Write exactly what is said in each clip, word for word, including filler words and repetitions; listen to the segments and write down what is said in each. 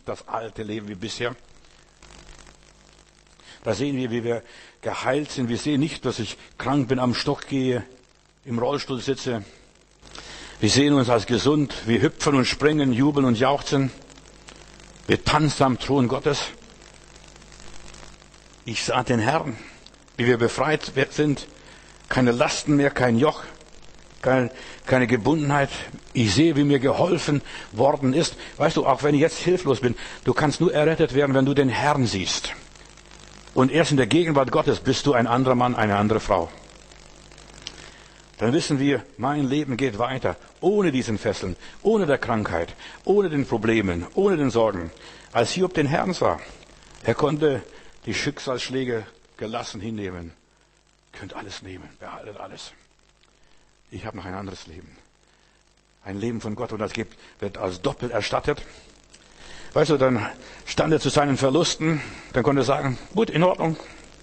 das alte Leben wie bisher. Da sehen wir, wie wir geheilt sind. Wir sehen nicht, dass ich krank bin, am Stock gehe, im Rollstuhl sitze. Wir sehen uns als gesund. Wir hüpfen und springen, jubeln und jauchzen. Wir tanzen am Thron Gottes. Ich sah den Herrn, wie wir befreit sind. Keine Lasten mehr, kein Joch, keine, keine Gebundenheit. Ich sehe, wie mir geholfen worden ist. Weißt du, auch wenn ich jetzt hilflos bin, du kannst nur errettet werden, wenn du den Herrn siehst. Und erst in der Gegenwart Gottes bist du ein anderer Mann, eine andere Frau. Dann wissen wir, mein Leben geht weiter, ohne diesen Fesseln, ohne der Krankheit, ohne den Problemen, ohne den Sorgen. Als Hiob den Herrn sah, er konnte die Schicksalsschläge gelassen hinnehmen. Könnt alles nehmen, behaltet alles. Ich habe noch ein anderes Leben. Ein Leben von Gott und das gibt, wird als doppelt erstattet. Weißt du, dann stand er zu seinen Verlusten, dann konnte er sagen, gut, in Ordnung.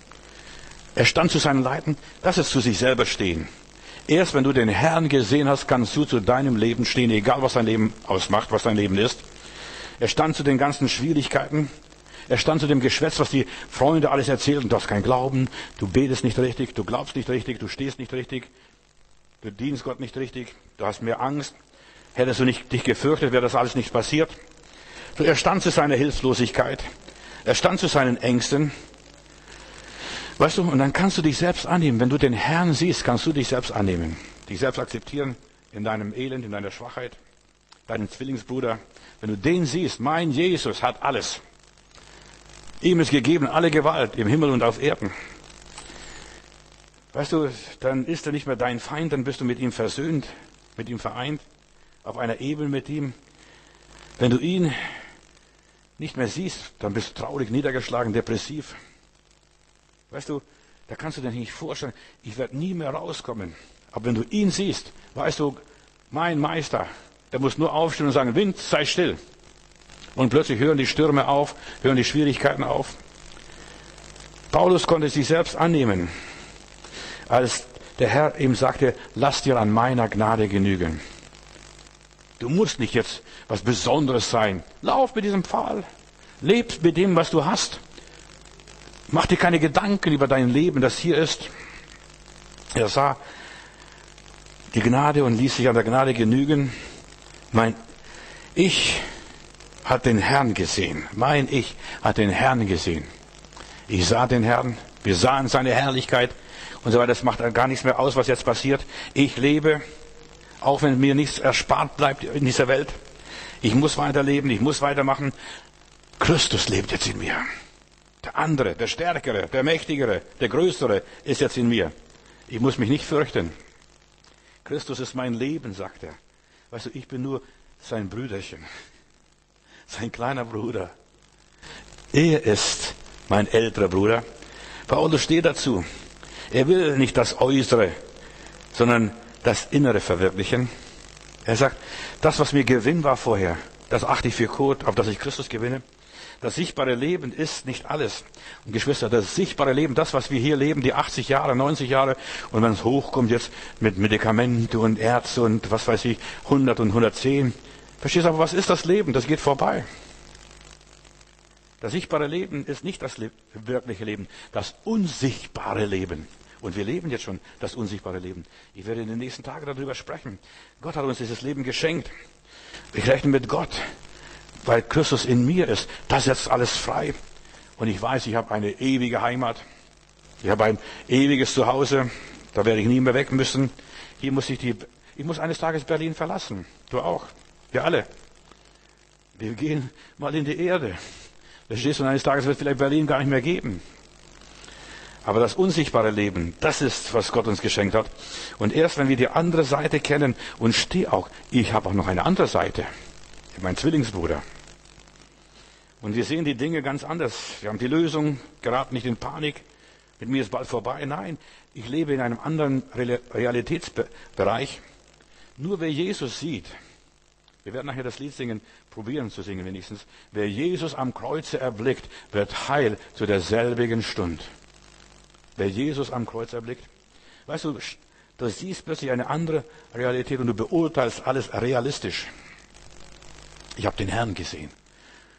Er stand zu seinen Leiden, das ist zu sich selber stehen. Erst wenn du den Herrn gesehen hast, kannst du zu deinem Leben stehen, egal was dein Leben ausmacht, was dein Leben ist. Er stand zu den ganzen Schwierigkeiten. Er stand zu dem Geschwätz, was die Freunde alles erzählten. Du hast keinen Glauben, du betest nicht richtig, du glaubst nicht richtig, du stehst nicht richtig, du dienst Gott nicht richtig, du hast mehr Angst. Hättest du nicht dich gefürchtet, wäre das alles nicht passiert. So, er stand zu seiner Hilflosigkeit. Er stand zu seinen Ängsten. Weißt du, und dann kannst du dich selbst annehmen. Wenn du den Herrn siehst, kannst du dich selbst annehmen. Dich selbst akzeptieren in deinem Elend, in deiner Schwachheit. Deinen Zwillingsbruder. Wenn du den siehst, mein Jesus hat alles. Ihm ist gegeben alle Gewalt im Himmel und auf Erden. Weißt du, dann ist er nicht mehr dein Feind, dann bist du mit ihm versöhnt, mit ihm vereint, auf einer Ebene mit ihm. Wenn du ihn nicht mehr siehst, dann bist du traurig, niedergeschlagen, depressiv. Weißt du, da kannst du dir nicht vorstellen, ich werde nie mehr rauskommen. Aber wenn du ihn siehst, weißt du, mein Meister, der muss nur aufstehen und sagen, Wind, sei still. Und plötzlich hören die Stürme auf, hören die Schwierigkeiten auf. Paulus konnte sich selbst annehmen, als der Herr ihm sagte, lass dir an meiner Gnade genügen. Du musst nicht jetzt was Besonderes sein. Lauf mit diesem Pfahl. Leb mit dem, was du hast. Mach dir keine Gedanken über dein Leben, das hier ist. Er sah die Gnade und ließ sich an der Gnade genügen. Mein Ich hat den Herrn gesehen. Mein Ich hat den Herrn gesehen. Ich sah den Herrn. Wir sahen seine Herrlichkeit. Und so weiter. Das macht gar nichts mehr aus, was jetzt passiert. Ich lebe, auch wenn mir nichts erspart bleibt in dieser Welt. Ich muss weiterleben, ich muss weitermachen. Christus lebt jetzt in mir. Der andere, der Stärkere, der Mächtigere, der Größere ist jetzt in mir. Ich muss mich nicht fürchten. Christus ist mein Leben, sagt er. Weißt du, ich bin nur sein Brüderchen. Sein kleiner Bruder. Er ist mein älterer Bruder. Paulus steht dazu. Er will nicht das Äußere, sondern das Innere verwirklichen. Er sagt, das, was mir Gewinn war vorher, das achte ich für Kot, auf das ich Christus gewinne. Das sichtbare Leben ist nicht alles. Und Geschwister, das sichtbare Leben, das, was wir hier leben, die achtzig Jahre, neunzig Jahre, und wenn es hochkommt jetzt mit Medikamenten und Ärzte und was weiß ich, hundert und hundertzehn. Verstehst du, aber was ist das Leben? Das geht vorbei. Das sichtbare Leben ist nicht das le- wirkliche Leben, das unsichtbare Leben. Und wir leben jetzt schon das unsichtbare Leben. Ich werde in den nächsten Tagen darüber sprechen. Gott hat uns dieses Leben geschenkt. Ich rechne mit Gott, weil Christus in mir ist. Das setzt alles frei. Und ich weiß, ich habe eine ewige Heimat. Ich habe ein ewiges Zuhause. Da werde ich nie mehr weg müssen. Hier muss ich die, ich muss eines Tages Berlin verlassen. Du auch. Wir alle. Wir gehen mal in die Erde. Verstehst du, und eines Tages wird vielleicht Berlin gar nicht mehr geben. Aber das unsichtbare Leben, das ist, was Gott uns geschenkt hat. Und erst wenn wir die andere Seite kennen, und steh auch, ich habe auch noch eine andere Seite. Mein Zwillingsbruder. Und wir sehen die Dinge ganz anders. Wir haben die Lösung, geraten nicht in Panik. Mit mir ist bald vorbei. Nein, ich lebe in einem anderen Realitätsbereich. Nur wer Jesus sieht, wir werden nachher das Lied singen, probieren zu singen wenigstens. Wer Jesus am Kreuze erblickt, wird heil zu derselbigen Stund. Wer Jesus am Kreuz erblickt. Weißt du, du siehst plötzlich eine andere Realität und du beurteilst alles realistisch. Ich habe den Herrn gesehen.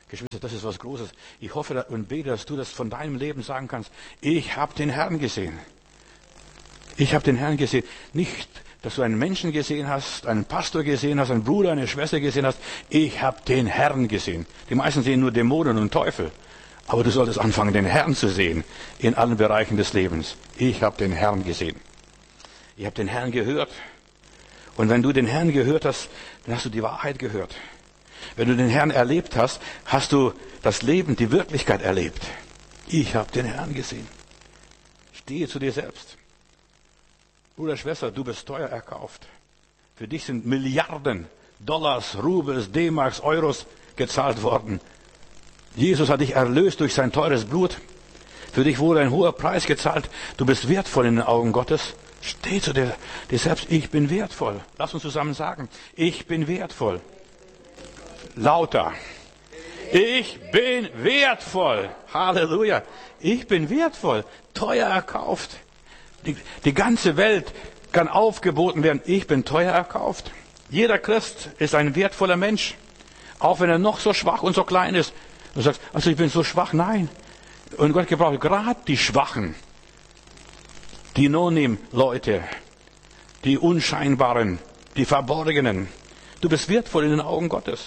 Geschwister, das ist was Großes. Ich hoffe und bete, dass du das von deinem Leben sagen kannst. Ich habe den Herrn gesehen. Ich habe den Herrn gesehen. Nicht, dass du einen Menschen gesehen hast, einen Pastor gesehen hast, einen Bruder, eine Schwester gesehen hast. Ich habe den Herrn gesehen. Die meisten sehen nur Dämonen und Teufel. Aber du solltest anfangen, den Herrn zu sehen in allen Bereichen des Lebens. Ich habe den Herrn gesehen. Ich habe den Herrn gehört. Und wenn du den Herrn gehört hast, dann hast du die Wahrheit gehört. Wenn du den Herrn erlebt hast, hast du das Leben, die Wirklichkeit erlebt. Ich habe den Herrn gesehen. Stehe zu dir selbst. Bruder, Schwester, du bist teuer erkauft. Für dich sind Milliarden Dollars, Rubels, D-Marks, Euros gezahlt worden. Jesus hat dich erlöst durch sein teures Blut. Für dich wurde ein hoher Preis gezahlt. Du bist wertvoll in den Augen Gottes. Steh zu dir, dir selbst. Ich bin wertvoll. Lass uns zusammen sagen. Ich bin wertvoll. Lauter. Ich bin wertvoll. Halleluja. Ich bin wertvoll. Teuer erkauft. Die, die ganze Welt kann aufgeboten werden. Ich bin teuer erkauft. Jeder Christ ist ein wertvoller Mensch. Auch wenn er noch so schwach und so klein ist. Du sagst, also ich bin so schwach. Nein. Und Gott gebraucht gerade die Schwachen. Die No-Name-Leute. Die Unscheinbaren. Die Verborgenen. Du bist wertvoll in den Augen Gottes.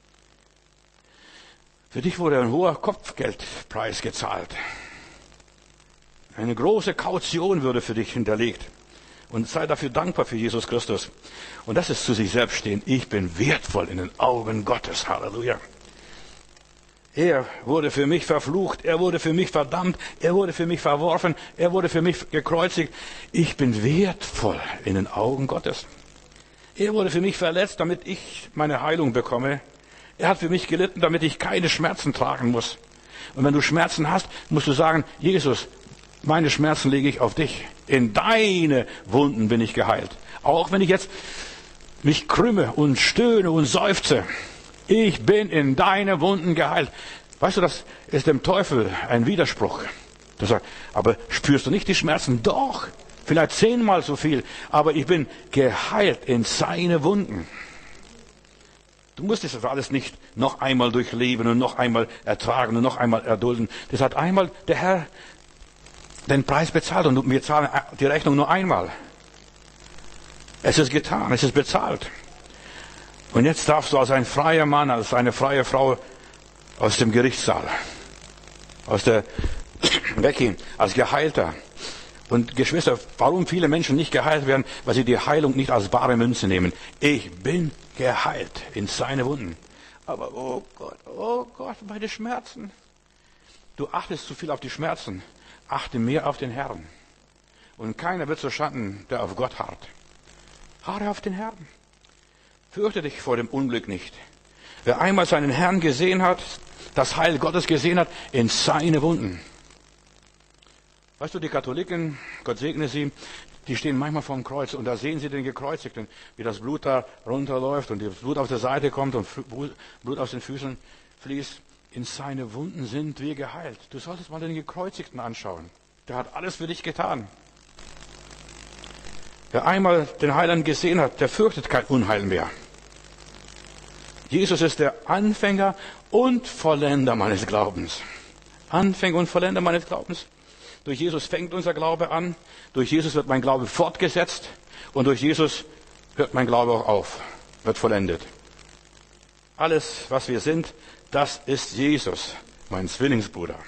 Für dich wurde ein hoher Kopfgeldpreis gezahlt. Eine große Kaution würde für dich hinterlegt. Und sei dafür dankbar für Jesus Christus. Und das ist zu sich selbst stehen. Ich bin wertvoll in den Augen Gottes. Halleluja. Er wurde für mich verflucht. Er wurde für mich verdammt. Er wurde für mich verworfen. Er wurde für mich gekreuzigt. Ich bin wertvoll in den Augen Gottes. Er wurde für mich verletzt, damit ich meine Heilung bekomme. Er hat für mich gelitten, damit ich keine Schmerzen tragen muss. Und wenn du Schmerzen hast, musst du sagen, Jesus, meine Schmerzen lege ich auf dich. In deine Wunden bin ich geheilt. Auch wenn ich jetzt mich krümme und stöhne und seufze. Ich bin in deine Wunden geheilt. Weißt du, das ist dem Teufel ein Widerspruch. Der sagt, aber spürst du nicht die Schmerzen? Doch, vielleicht zehnmal so viel. Aber ich bin geheilt in seine Wunden. Du musst das alles nicht noch einmal durchleben und noch einmal ertragen und noch einmal erdulden. Das hat einmal der Herr den Preis bezahlt und wir zahlen die Rechnung nur einmal. Es ist getan, es ist bezahlt. Und jetzt darfst du als ein freier Mann, als eine freie Frau aus dem Gerichtssaal, aus der weggehen, als Geheilter. Und Geschwister, warum viele Menschen nicht geheilt werden? Weil sie die Heilung nicht als bare Münze nehmen. Ich bin geheilt in seine Wunden. Aber oh Gott, oh Gott, meine Schmerzen. Du achtest zu viel auf die Schmerzen. Achte mehr auf den Herrn. Und keiner wird so schanden, der auf Gott harrt. Harre auf den Herrn. Fürchte dich vor dem Unglück nicht. Wer einmal seinen Herrn gesehen hat, das Heil Gottes gesehen hat, in seine Wunden. Weißt du, die Katholiken, Gott segne sie, die stehen manchmal vorm Kreuz und da sehen sie den Gekreuzigten, wie das Blut da runterläuft und das Blut auf der Seite kommt und Blut aus den Füßen fließt. In seine Wunden sind wir geheilt. Du solltest mal den Gekreuzigten anschauen. Der hat alles für dich getan. Wer einmal den Heiland gesehen hat, der fürchtet kein Unheil mehr. Jesus ist der Anfänger und Vollender meines Glaubens. Anfänger und Vollender meines Glaubens. Durch Jesus fängt unser Glaube an. Durch Jesus wird mein Glaube fortgesetzt. Und durch Jesus hört mein Glaube auch auf, wird vollendet. Alles, was wir sind, das ist Jesus, mein Zwillingsbruder,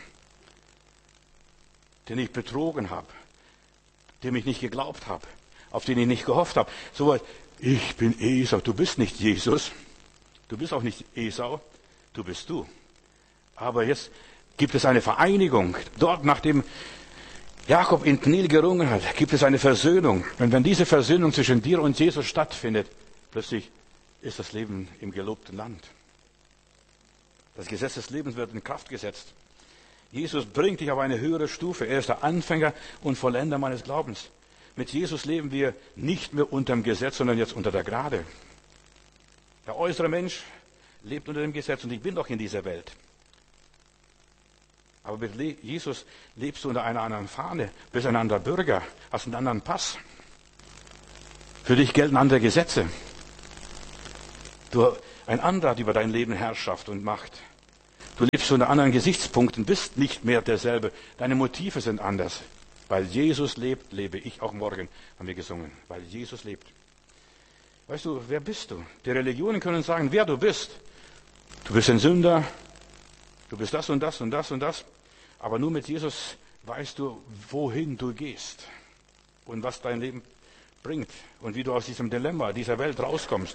den ich betrogen habe, dem ich nicht geglaubt habe, auf den ich nicht gehofft habe. So weit, ich bin Esau, du bist nicht Jesus, du bist auch nicht Esau, du bist du. Aber jetzt gibt es eine Vereinigung. Dort, nachdem Jakob in Pniel gerungen hat, gibt es eine Versöhnung. Und wenn diese Versöhnung zwischen dir und Jesus stattfindet, plötzlich ist das Leben im gelobten Land. Das Gesetz des Lebens wird in Kraft gesetzt. Jesus bringt dich auf eine höhere Stufe. Er ist der Anfänger und Vollender meines Glaubens. Mit Jesus leben wir nicht mehr unter dem Gesetz, sondern jetzt unter der Gnade. Der äußere Mensch lebt unter dem Gesetz und ich bin doch in dieser Welt. Aber mit Jesus lebst du unter einer anderen Fahne, bist ein anderer Bürger, hast einen anderen Pass. Für dich gelten andere Gesetze. Du, ein anderer hat über dein Leben Herrschaft und Macht. Du lebst unter anderen Gesichtspunkten, bist nicht mehr derselbe. Deine Motive sind anders. Weil Jesus lebt, lebe ich auch morgen, haben wir gesungen. Weil Jesus lebt. Weißt du, wer bist du? Die Religionen können sagen, wer du bist. Du bist ein Sünder, du bist das und das und das und das. Aber nur mit Jesus weißt du, wohin du gehst und was dein Leben bringt und wie du aus diesem Dilemma, dieser Welt rauskommst.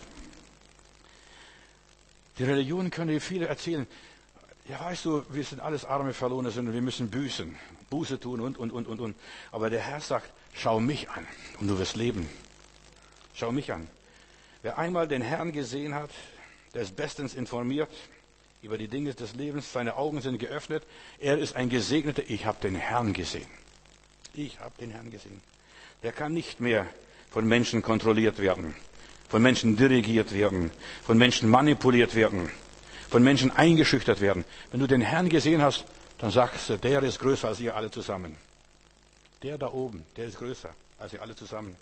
Die Religionen können dir viele erzählen. Ja, weißt du, wir sind alles arme, verlorene Sünder, wir müssen büßen, Buße tun und, und, und, und, und. Aber der Herr sagt, schau mich an und du wirst leben. Schau mich an. Wer einmal den Herrn gesehen hat, der ist bestens informiert über die Dinge des Lebens, seine Augen sind geöffnet. Er ist ein Gesegneter, ich habe den Herrn gesehen. Ich habe den Herrn gesehen. Der kann nicht mehr von Menschen kontrolliert werden, von Menschen dirigiert werden, von Menschen manipuliert werden, von Menschen eingeschüchtert werden. Wenn du den Herrn gesehen hast, dann sagst du, der ist größer als ihr alle zusammen. Der da oben, der ist größer als ihr alle zusammen.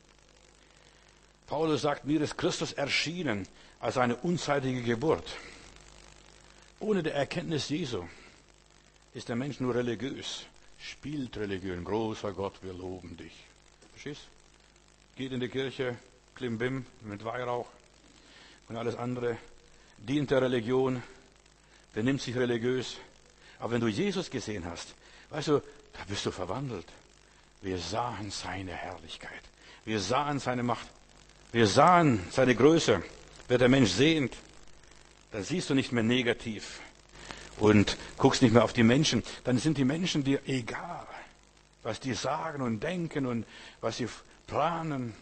Paulus sagt, mir ist Christus erschienen als eine unzeitige Geburt. Ohne der Erkenntnis Jesu ist der Mensch nur religiös, spielt Religion. Großer Gott, wir loben dich. Verstehst? Geht in die Kirche, Klimbim mit Weihrauch und alles andere, dient der Religion, benimmt sich religiös. Aber wenn du Jesus gesehen hast, weißt du, da bist du verwandelt. Wir sahen seine Herrlichkeit. Wir sahen seine Macht. Wir sahen seine Größe. Wird der Mensch sehend, dann siehst du nicht mehr negativ und guckst nicht mehr auf die Menschen. Dann sind die Menschen dir egal, was die sagen und denken und was sie planen.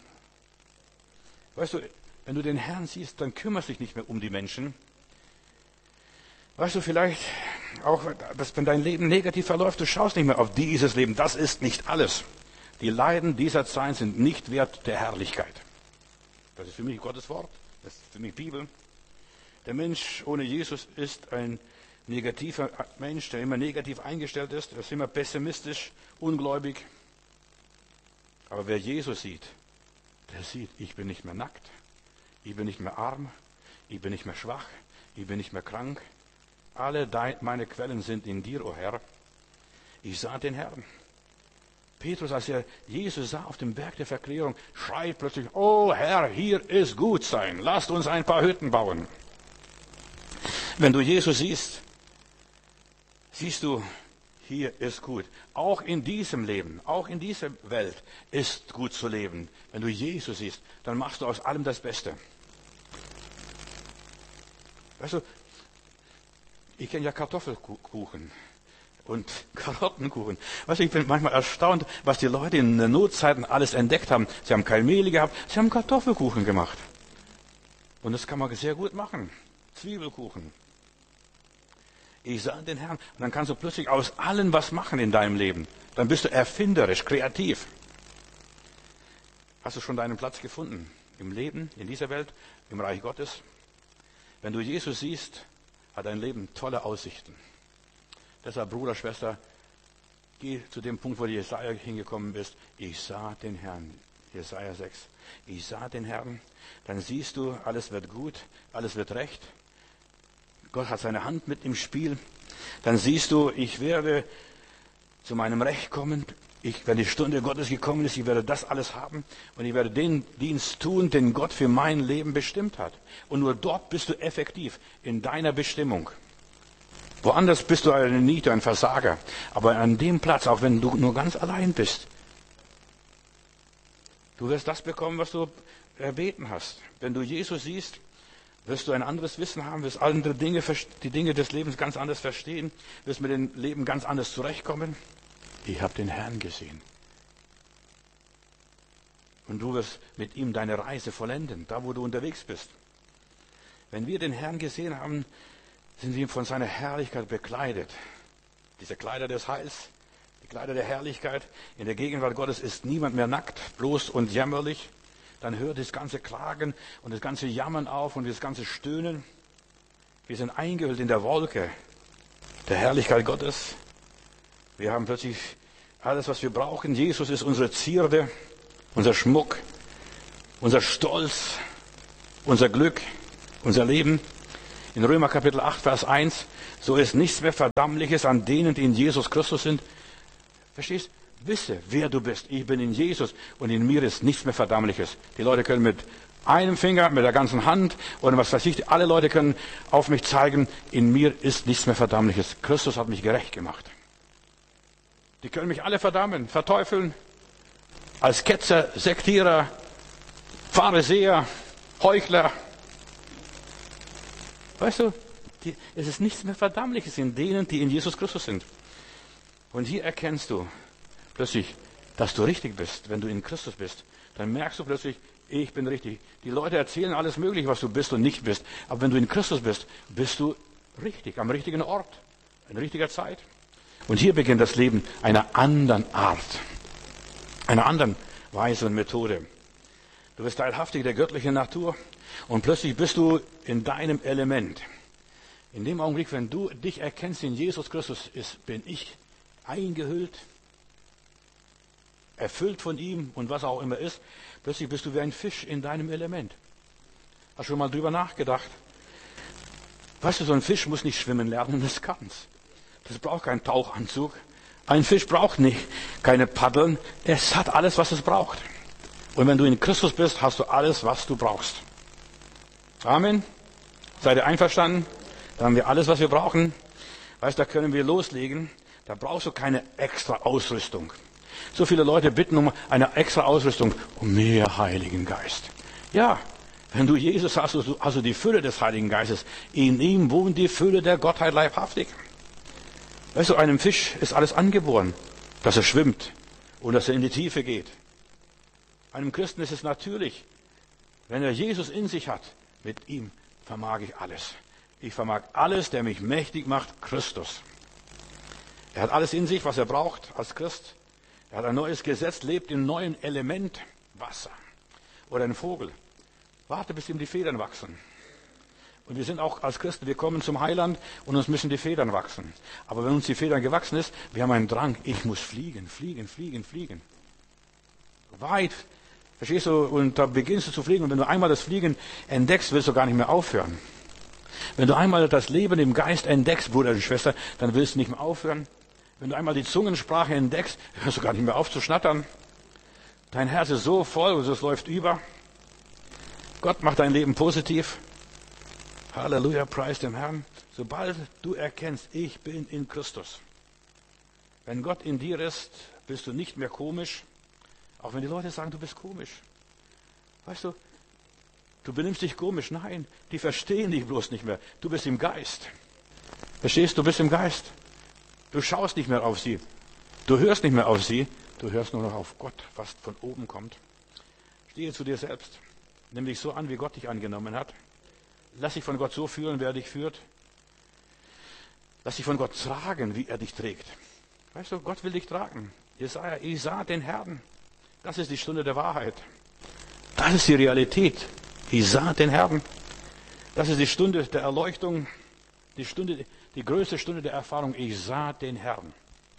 Weißt du, wenn du den Herrn siehst, dann kümmerst du dich nicht mehr um die Menschen. Weißt du, vielleicht auch, dass wenn dein Leben negativ verläuft, du schaust nicht mehr auf dieses Leben. Das ist nicht alles. Die Leiden dieser Zeit sind nicht wert der Herrlichkeit. Das ist für mich Gottes Wort. Das ist für mich Bibel. Der Mensch ohne Jesus ist ein negativer Mensch, der immer negativ eingestellt ist, der ist immer pessimistisch, ungläubig. Aber wer Jesus sieht, der sieht, ich bin nicht mehr nackt, ich bin nicht mehr arm, ich bin nicht mehr schwach, ich bin nicht mehr krank. Alle dein, meine Quellen sind in dir, o oh Herr. Ich sah den Herrn. Petrus, als er Jesus sah auf dem Berg der Verklärung, schreit plötzlich, oh Herr, hier ist gut sein, lasst uns ein paar Hütten bauen. Wenn du Jesus siehst, siehst du, hier ist gut. Auch in diesem Leben, auch in dieser Welt ist gut zu leben. Wenn du Jesus siehst, dann machst du aus allem das Beste. Weißt du, ich kenne ja Kartoffelkuchen und Karottenkuchen. Weißt du, ich bin manchmal erstaunt, was die Leute in den Notzeiten alles entdeckt haben. Sie haben kein Mehl gehabt, sie haben Kartoffelkuchen gemacht. Und das kann man sehr gut machen. Zwiebelkuchen. Ich sah den Herrn. Und dann kannst du plötzlich aus allem was machen in deinem Leben. Dann bist du erfinderisch, kreativ. Hast du schon deinen Platz gefunden? Im Leben, in dieser Welt, im Reich Gottes? Wenn du Jesus siehst, hat dein Leben tolle Aussichten. Deshalb, Bruder, Schwester, geh zu dem Punkt, wo die Jesaja hingekommen ist. Ich sah den Herrn. Jesaja sechs. Ich sah den Herrn. Dann siehst du, alles wird gut, alles wird recht. Gott hat seine Hand mit im Spiel. Dann siehst du, ich werde zu meinem Recht kommen. Ich, wenn die Stunde Gottes gekommen ist, ich werde das alles haben und ich werde den Dienst tun, den Gott für mein Leben bestimmt hat. Und nur dort bist du effektiv in deiner Bestimmung. Woanders bist du eine Niete, ein Versager. Aber an dem Platz, auch wenn du nur ganz allein bist, du wirst das bekommen, was du erbeten hast. Wenn du Jesus siehst, wirst du ein anderes Wissen haben, wirst andere Dinge, die Dinge des Lebens ganz anders verstehen, wirst mit dem Leben ganz anders zurechtkommen. Ich habe den Herrn gesehen. Und du wirst mit ihm deine Reise vollenden, da wo du unterwegs bist. Wenn wir den Herrn gesehen haben, sind wir von seiner Herrlichkeit bekleidet. Diese Kleider des Heils, die Kleider der Herrlichkeit. In der Gegenwart Gottes ist niemand mehr nackt, bloß und jämmerlich. Dann hört das ganze Klagen und das ganze Jammern auf und das ganze Stöhnen. Wir sind eingehüllt in der Wolke der Herrlichkeit Gottes. Wir haben plötzlich alles, was wir brauchen. Jesus ist unsere Zierde, unser Schmuck, unser Stolz, unser Glück, unser Leben. In Römer Kapitel acht, Vers eins, so ist nichts mehr Verdammliches an denen, die in Jesus Christus sind. Verstehst? Wisse, wer du bist. Ich bin in Jesus und in mir ist nichts mehr Verdammliches. Die Leute können mit einem Finger, mit der ganzen Hand oder was weiß ich, alle Leute können auf mich zeigen, in mir ist nichts mehr Verdammliches. Christus hat mich gerecht gemacht. Die können mich alle verdammen, verteufeln, als Ketzer, Sektierer, Pharisäer, Heuchler. Weißt du, die, es ist nichts mehr Verdammliches in denen, die in Jesus Christus sind. Und hier erkennst du plötzlich, dass du richtig bist, wenn du in Christus bist. Dann merkst du plötzlich, ich bin richtig. Die Leute erzählen alles Mögliche, was du bist und nicht bist. Aber wenn du in Christus bist, bist du richtig, am richtigen Ort, in richtiger Zeit. Und hier beginnt das Leben einer anderen Art, einer anderen Weise und Methode. Du bist teilhaftig der göttlichen Natur und plötzlich bist du in deinem Element. In dem Augenblick, wenn du dich erkennst in Jesus Christus, ist, bin ich eingehüllt, erfüllt von ihm und was auch immer ist, plötzlich bist du wie ein Fisch in deinem Element. Hast du schon mal drüber nachgedacht? Weißt du, so ein Fisch muss nicht schwimmen lernen, das kann's. Das braucht keinen Tauchanzug. Ein Fisch braucht nicht keine Paddeln. Es hat alles, was es braucht. Und wenn du in Christus bist, hast du alles, was du brauchst. Amen. Seid ihr einverstanden? Da haben wir alles, was wir brauchen. Weißt du, da können wir loslegen. Da brauchst du keine extra Ausrüstung. So viele Leute bitten um eine extra Ausrüstung, um mehr Heiligen Geist. Ja, wenn du Jesus hast, hast du die Fülle des Heiligen Geistes. In ihm wohnt die Fülle der Gottheit leibhaftig. Weißt du, einem Fisch ist alles angeboren, dass er schwimmt und dass er in die Tiefe geht. Einem Christen ist es natürlich, wenn er Jesus in sich hat, mit ihm vermag ich alles. Ich vermag alles, der mich mächtig macht, Christus. Er hat alles in sich, was er braucht als Christ. Er hat ein neues Gesetz, lebt im neuen Element Wasser. Oder ein Vogel. Warte, bis ihm die Federn wachsen. Und wir sind auch als Christen, wir kommen zum Heiland und uns müssen die Federn wachsen. Aber wenn uns die Federn gewachsen ist, wir haben einen Drang, ich muss fliegen, fliegen, fliegen, fliegen. Weit, verstehst du, und da beginnst du zu fliegen. Und wenn du einmal das Fliegen entdeckst, willst du gar nicht mehr aufhören. Wenn du einmal das Leben im Geist entdeckst, Bruder und Schwester, dann willst du nicht mehr aufhören. Wenn du einmal die Zungensprache entdeckst, hörst du gar nicht mehr auf zu schnattern. Dein Herz ist so voll und es läuft über. Gott macht dein Leben positiv. Halleluja, preis dem Herrn. Sobald du erkennst, ich bin in Christus. Wenn Gott in dir ist, bist du nicht mehr komisch. Auch wenn die Leute sagen, du bist komisch. Weißt du, du benimmst dich komisch. Nein, die verstehen dich bloß nicht mehr. Du bist im Geist. Verstehst du, du bist im Geist. Du schaust nicht mehr auf sie. Du hörst nicht mehr auf sie. Du hörst nur noch auf Gott, was von oben kommt. Stehe zu dir selbst. Nimm dich so an, wie Gott dich angenommen hat. Lass dich von Gott so führen, wer dich führt. Lass dich von Gott tragen, wie er dich trägt. Weißt du, Gott will dich tragen. Jesaja, ich sah den Herrn. Das ist die Stunde der Wahrheit. Das ist die Realität. Ich sah den Herrn. Das ist die Stunde der Erleuchtung. Die Stunde, die größte Stunde der Erfahrung. Ich sah den Herrn.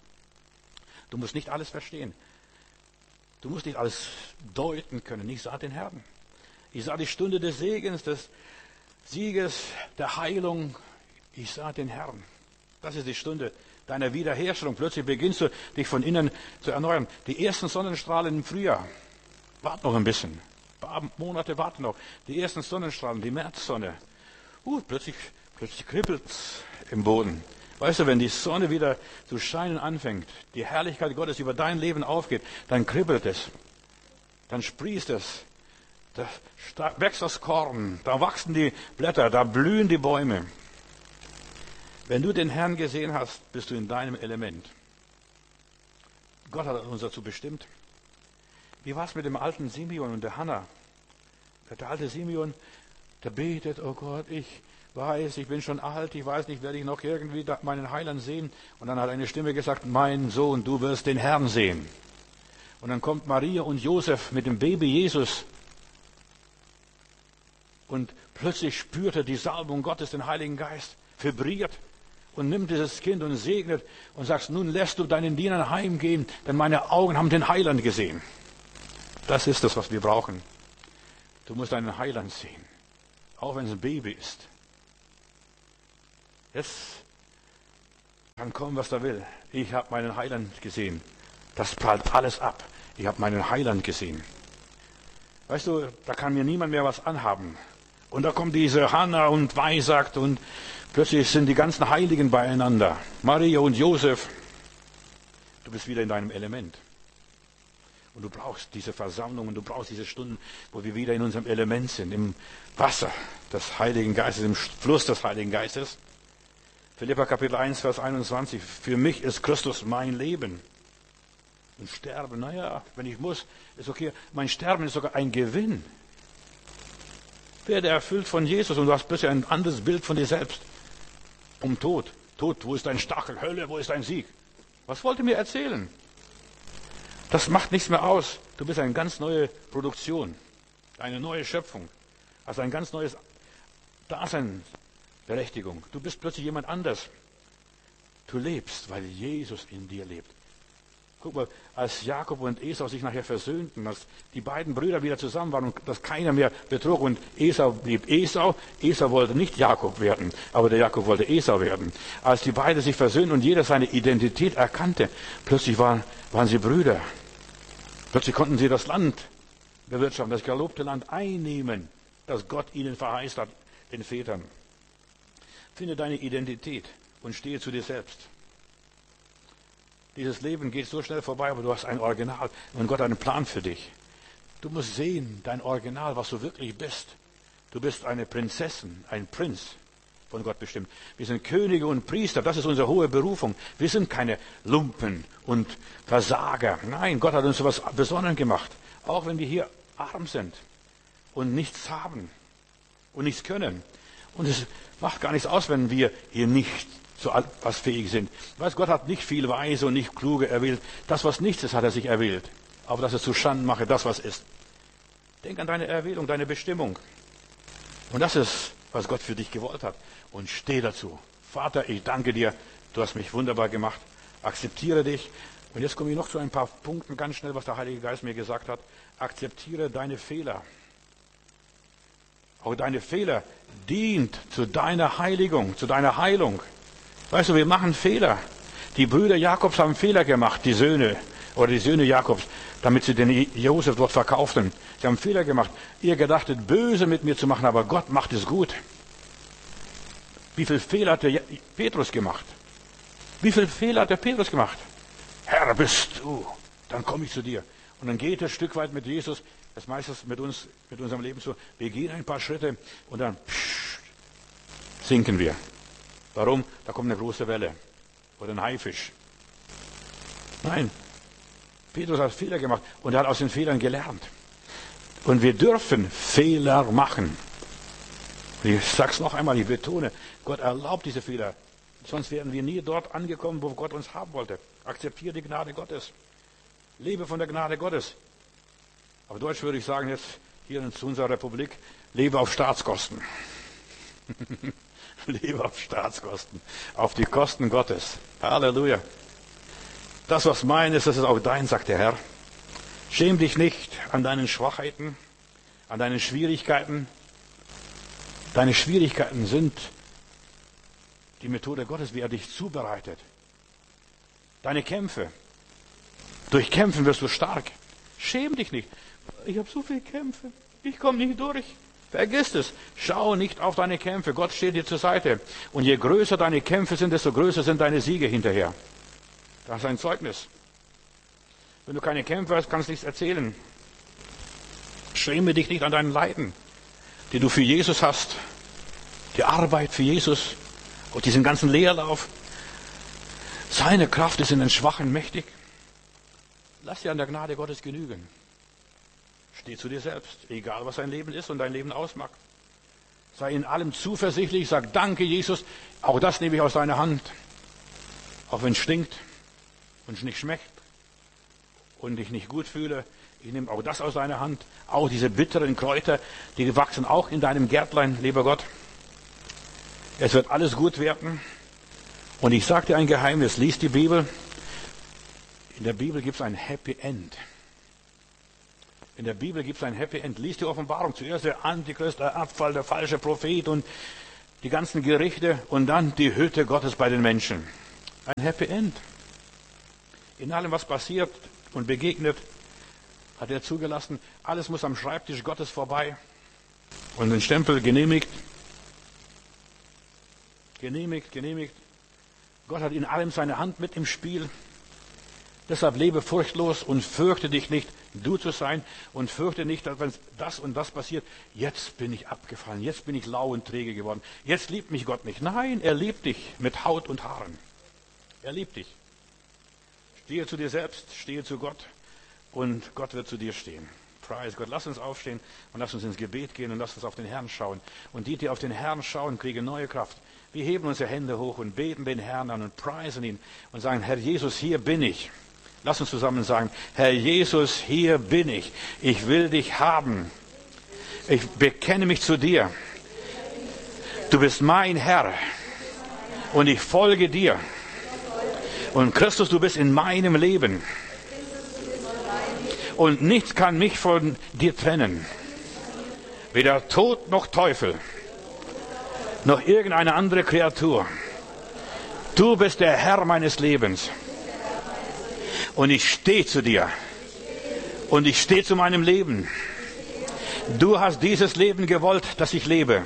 Du musst nicht alles verstehen. Du musst nicht alles deuten können. Ich sah den Herrn. Ich sah die Stunde des Segens, des Sieges, der Heilung. Ich sah den Herrn. Das ist die Stunde deiner Wiederherstellung. Plötzlich beginnst du, dich von innen zu erneuern. Die ersten Sonnenstrahlen im Frühjahr. Wart noch ein bisschen. Ein paar Monate warten noch. Die ersten Sonnenstrahlen, die Märzsonne. Uh, plötzlich, plötzlich kribbelt's im Boden. Weißt du, wenn die Sonne wieder zu scheinen anfängt, die Herrlichkeit Gottes über dein Leben aufgeht, dann kribbelt es. Dann sprießt es. Da wächst das Korn, da wachsen die Blätter, da blühen die Bäume. Wenn du den Herrn gesehen hast, bist du in deinem Element. Gott hat uns dazu bestimmt. Wie war es mit dem alten Simeon und der Hannah? Der alte Simeon, der betet, oh Gott, ich weiß, ich bin schon alt, ich weiß nicht, werde ich noch irgendwie meinen Heiland sehen? Und dann hat eine Stimme gesagt, mein Sohn, du wirst den Herrn sehen. Und dann kommt Maria und Josef mit dem Baby Jesus. Und plötzlich spürt er die Salbung Gottes, den Heiligen Geist, vibriert und nimmt dieses Kind und segnet und sagt, nun lässt du deinen Dienern heimgehen, denn meine Augen haben den Heiland gesehen. Das ist das, was wir brauchen. Du musst deinen Heiland sehen, auch wenn es ein Baby ist. Jetzt kann kommen, was da will. Ich habe meinen Heiland gesehen. Das prallt alles ab. Ich habe meinen Heiland gesehen. Weißt du, da kann mir niemand mehr was anhaben. Und da kommt diese Hannah und weissagt und plötzlich sind die ganzen Heiligen beieinander. Maria und Josef. Du bist wieder in deinem Element. Und du brauchst diese Versammlungen, du brauchst diese Stunden, wo wir wieder in unserem Element sind, im Wasser des Heiligen Geistes, im Fluss des Heiligen Geistes. Philipper Kapitel eins, Vers einundzwanzig. Für mich ist Christus mein Leben. Und Sterben, naja, wenn ich muss, ist okay. Mein Sterben ist sogar ein Gewinn. Werde erfüllt von Jesus und du hast plötzlich ein anderes Bild von dir selbst. Um Tod. Tod, wo ist dein Stachel? Hölle, wo ist dein Sieg? Was wollt ihr mir erzählen? Das macht nichts mehr aus. Du bist eine ganz neue Produktion, eine neue Schöpfung, also ein ganz neues Daseinsberechtigung. Du bist plötzlich jemand anders. Du lebst, weil Jesus in dir lebt. Guck mal, als Jakob und Esau sich nachher versöhnten, als die beiden Brüder wieder zusammen waren und dass keiner mehr betrug und Esau blieb Esau. Esau wollte nicht Jakob werden, aber der Jakob wollte Esau werden. Als die beiden sich versöhnten und jeder seine Identität erkannte, plötzlich waren, waren sie Brüder. Plötzlich konnten sie das Land bewirtschaften, das gelobte Land einnehmen, das Gott ihnen verheißt hat, den Vätern. Finde deine Identität und stehe zu dir selbst. Dieses Leben geht so schnell vorbei, aber du hast ein Original und Gott hat einen Plan für dich. Du musst sehen, dein Original, was du wirklich bist. Du bist eine Prinzessin, ein Prinz, von Gott bestimmt. Wir sind Könige und Priester, das ist unsere hohe Berufung. Wir sind keine Lumpen und Versager. Nein, Gott hat uns so etwas Besonderes gemacht. Auch wenn wir hier arm sind und nichts haben und nichts können. Und es macht gar nichts aus, wenn wir hier nicht zu was fähig sind. Weißt, Gott hat nicht viel Weise und nicht Kluge erwählt. Das, was nichts ist, hat er sich erwählt. Aber dass er zu Schanden mache, das, was ist. Denk an deine Erwählung, deine Bestimmung. Und das ist, was Gott für dich gewollt hat. Und steh dazu. Vater, ich danke dir. Du hast mich wunderbar gemacht. Akzeptiere dich. Und jetzt komme ich noch zu ein paar Punkten ganz schnell, was der Heilige Geist mir gesagt hat. Akzeptiere deine Fehler. Auch deine Fehler dient zu deiner Heiligung, zu deiner Heilung. Weißt du, wir machen Fehler. Die Brüder Jakobs haben Fehler gemacht, die Söhne oder die Söhne Jakobs, damit sie den Josef dort verkauften. Sie haben Fehler gemacht. Ihr gedachtet, böse mit mir zu machen, aber Gott macht es gut. Wie viel Fehler hat der Petrus gemacht? Wie viel Fehler hat der Petrus gemacht? Herr, bist du, dann komme ich zu dir. Und dann geht er ein Stück weit mit Jesus, das meistens mit uns, mit unserem Leben so. Wir gehen ein paar Schritte und dann pssst, sinken wir. Warum? Da kommt eine große Welle oder ein Haifisch. Nein, Petrus hat Fehler gemacht und er hat aus den Fehlern gelernt. Und wir dürfen Fehler machen. Und ich sage es noch einmal, ich betone, Gott erlaubt diese Fehler. Sonst wären wir nie dort angekommen, wo Gott uns haben wollte. Akzeptiere die Gnade Gottes. Lebe von der Gnade Gottes. Auf Deutsch würde ich sagen, jetzt hier in unserer Republik, lebe auf Staatskosten. Lebe auf Staatskosten, auf die Kosten Gottes. Halleluja. Das, was mein ist, das ist auch dein, sagt der Herr. Schäm dich nicht an deinen Schwachheiten, an deinen Schwierigkeiten. Deine Schwierigkeiten sind die Methode Gottes, wie er dich zubereitet. Deine Kämpfe. Durch Kämpfen wirst du stark. Schäm dich nicht. Ich habe so viele Kämpfe. Ich komme nicht durch. Vergiss es. Schau nicht auf deine Kämpfe. Gott steht dir zur Seite. Und je größer deine Kämpfe sind, desto größer sind deine Siege hinterher. Das ist ein Zeugnis. Wenn du keine Kämpfe hast, kannst du nichts erzählen. Schäme dich nicht an deinen Leiden, die du für Jesus hast. Die Arbeit für Jesus und diesen ganzen Leerlauf. Seine Kraft ist in den Schwachen mächtig. Lass dir an der Gnade Gottes genügen. Steh zu dir selbst, egal was dein Leben ist und dein Leben ausmacht. Sei in allem zuversichtlich, sag danke Jesus, auch das nehme ich aus deiner Hand. Auch wenn es stinkt und nicht schmeckt und ich nicht gut fühle, ich nehme auch das aus deiner Hand. Auch diese bitteren Kräuter, die wachsen auch in deinem Gärtlein, lieber Gott. Es wird alles gut werden. Und ich sage dir ein Geheimnis, lies die Bibel. In der Bibel gibt es ein Happy End. In der Bibel gibt es ein Happy End. Lies die Offenbarung. Zuerst der Antichrist, der Abfall, der falsche Prophet und die ganzen Gerichte und dann die Hütte Gottes bei den Menschen. Ein Happy End. In allem, was passiert und begegnet, hat er zugelassen. Alles muss am Schreibtisch Gottes vorbei. Und den Stempel genehmigt. Genehmigt, genehmigt. Gott hat in allem seine Hand mit im Spiel. Deshalb lebe furchtlos und fürchte dich nicht, du zu sein, und fürchte nicht, dass wenn das und das passiert, jetzt bin ich abgefallen, jetzt bin ich lau und träge geworden, jetzt liebt mich Gott nicht. Nein, er liebt dich mit Haut und Haaren. Er liebt dich. Stehe zu dir selbst, stehe zu Gott, und Gott wird zu dir stehen. Preis Gott. Lass uns aufstehen und lass uns ins Gebet gehen und lass uns auf den Herrn schauen. Und die, die auf den Herrn schauen, kriegen neue Kraft. Wir heben unsere Hände hoch und beten den Herrn an und preisen ihn und sagen, Herr Jesus, hier bin ich. Lass uns zusammen sagen, Herr Jesus, hier bin ich. Ich will dich haben. Ich bekenne mich zu dir. Du bist mein Herr und ich folge dir. Und Christus, du bist in meinem Leben. Und nichts kann mich von dir trennen. Weder Tod noch Teufel, noch irgendeine andere Kreatur. Du bist der Herr meines Lebens. Und ich stehe zu dir. Und ich stehe zu meinem Leben. Du hast dieses Leben gewollt, das ich lebe.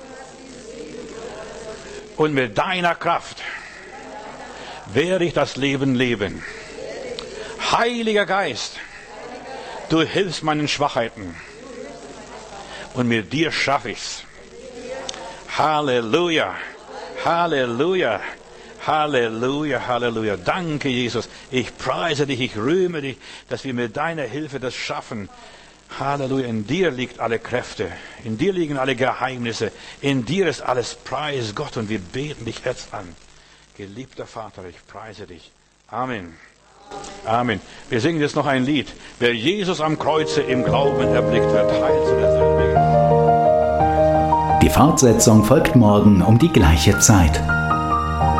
Und mit deiner Kraft werde ich das Leben leben. Heiliger Geist, du hilfst meinen Schwachheiten. Und mit dir schaffe ich's. Halleluja. Halleluja. Halleluja, Halleluja. Danke, Jesus. Ich preise dich, ich rühme dich, dass wir mit deiner Hilfe das schaffen. Halleluja. In dir liegt alle Kräfte. In dir liegen alle Geheimnisse. In dir ist alles. Preis Gott. Und wir beten dich jetzt an. Geliebter Vater, ich preise dich. Amen. Amen. Wir singen jetzt noch ein Lied. Wer Jesus am Kreuze im Glauben erblickt, wird heil zu derselben. Die Fortsetzung folgt morgen um die gleiche Zeit.